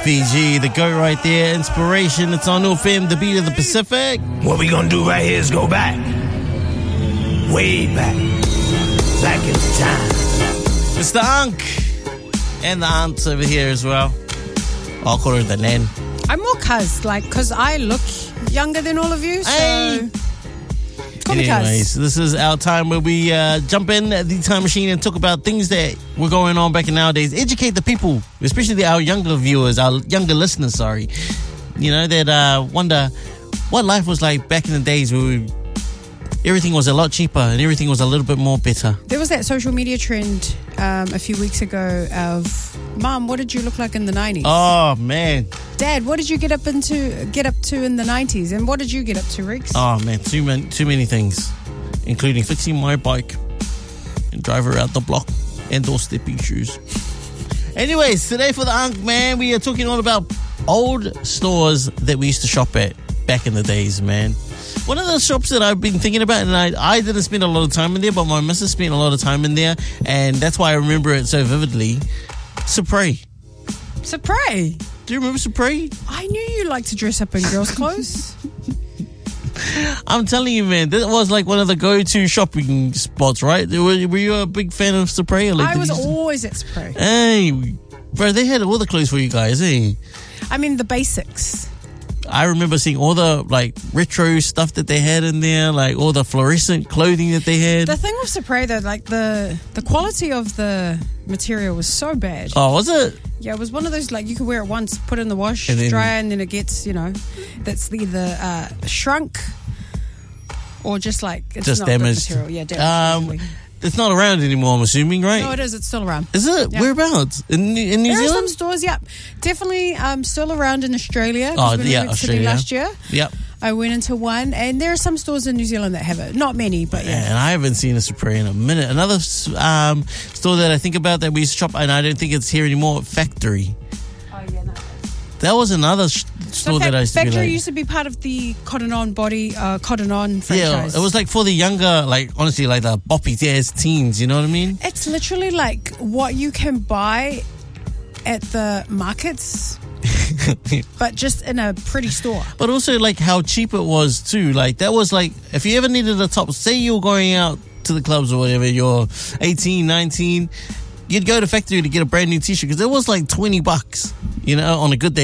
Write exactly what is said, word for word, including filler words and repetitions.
Fiji, the goat right there. Inspiration. It's on F M, the beat of the Pacific. What we gonna do right here is go back. Way back. Back in time. It's the Ankh. And the aunts over here as well. I'll call her the Nan. I'm more cuz, like, because I look younger than all of you, so... Hey. Call me Anyways, cuz. this is our time where we uh, jump in the time machine and talk about things that were going on back in nowadays. Educate the people, especially our younger viewers, our younger listeners, sorry. You know, that uh, wonder what life was like back in the days where we, everything was a lot cheaper and everything was a little bit more better. There was that social media trend um, a few weeks ago of, Mom, what did you look like in the nineties? Oh, man. Dad, what did you get up into get up to in the nineties? And what did you get up to, Rex? Oh, man, too many, too many things, including fixing my bike and drive her out the block and door stepping shoes. Anyways, today for the Ankh, man, we are talking all about old stores that we used to shop at back in the days, man. One of the shops that I've been thinking about, and I, I didn't spend a lot of time in there, but my missus spent a lot of time in there, and that's why I remember it so vividly. Supre. Supre? Do you remember Supre? I knew you liked to dress up in girls' clothes. I'm telling you, man, that was like one of the go-to shopping spots, right? Were, were you a big fan of Supre? Like, I was to... always at Supre. Hey, bro, they had all the clothes for you guys, eh? I mean, the basics. I remember seeing all the like retro stuff that they had in there, like all the fluorescent clothing that they had. The thing with Supre, though, like the the quality of the material was so bad. Oh, was it? Yeah, it was one of those, like, you could wear it once, put it in the wash, And then- dry, and then it gets, you know, that's either uh, shrunk or just like it's Just not damaged. good material. Yeah, damaged. Um, usually. it's not around anymore, I'm assuming, right? No, it is. It's still around. Is it? Yeah. Whereabouts? In, in New There are some Zealand? stores, yeah, definitely um, still around in Australia. 'cause Oh, when yeah, we went to Australia. Sydney last year, Yep. I went into one, and there are some stores in New Zealand that have it. Not many, but yeah. And I haven't seen a Supre in a minute. Another um, store that I think about that we used to shop, and I don't think it's here anymore, Factory. Oh yeah, no. That was another sh- store So that I used to Factory be like... used to be part of the Cotton On body, uh, Cotton On yeah, franchise. it was like for the younger, like, honestly, like the boppy ass teens, you know what I mean? It's literally like what you can buy at the markets, but just in a pretty store. But also, like, how cheap it was, too. Like, that was, like, if you ever needed a top, say you were going out to the clubs or whatever, you're eighteen, nineteen, you'd go to Factory to get a brand new t-shirt because it was, like, twenty bucks, you know, on a good day.